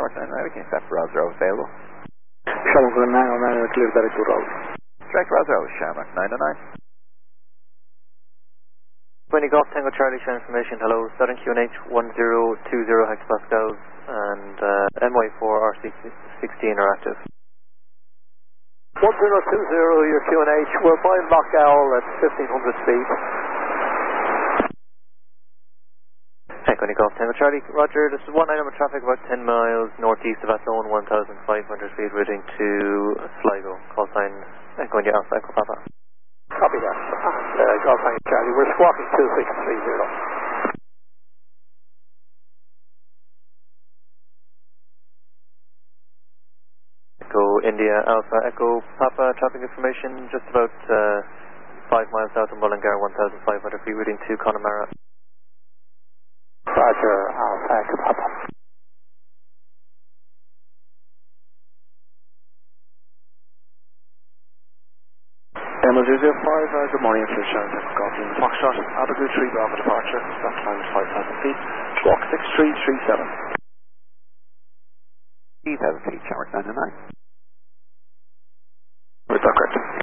Shamrock 99, we can set Rosero available. Shamrock 99, clear direct to Rose. Direct Rosero, Shamrock 99. 20 Golf Tango Charlie, share information, hello, Southern QNH 1020 hectopascals and MY4 RC16 are active. 1020, your QNH, we're by Loch Owl at 1500 feet. Tango Golf Tango Charlie, Roger, this is 19 number traffic about 10 miles northeast of Athlone, 1500 feet, routing to Sligo, call sign Echo India Alpha Echo Papa. Copy that. And Golf Tango Charlie, we're squawking 2630. Echo India Alpha Echo Papa, traffic information just about 5 miles south of Mullingar, 1500 feet, routing to Connemara. Roger, Alpha Echo Papa. Emma 005, good morning, it's Richard Golf Team Foxtrot, Abigail 3 Bravo departure, stop time is 5,000 feet, squawk 6337. 3,000 feet, Shamrock 99.